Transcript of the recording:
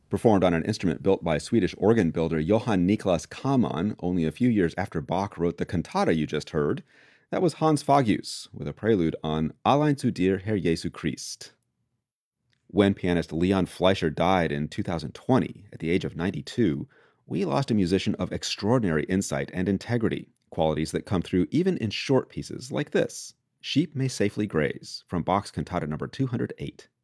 Performed on an instrument built by Swedish organ builder Johann Niklas Kamann only a few years after Bach wrote the cantata you just heard. That was Hans Fagius with a prelude on Allein zu dir, Herr Jesu Christ. When pianist Leon Fleischer died in 2020 at the age of 92, we lost a musician of extraordinary insight and integrity, qualities that come through even in short pieces like this, Sheep May Safely Graze, from Bach's Cantata No. 208.